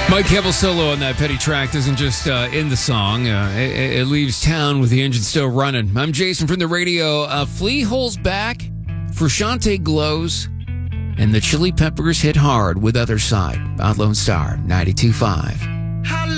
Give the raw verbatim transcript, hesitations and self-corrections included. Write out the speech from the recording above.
Mike Campbell's solo on that petty track doesn't just uh, end the song. Uh, it, it leaves town with the engine still running. I'm Jason from the radio. Uh, Flea holds back. Frusciante glows. And the Chili Peppers hit hard with Other Side. Out Lone Star, ninety-two point five.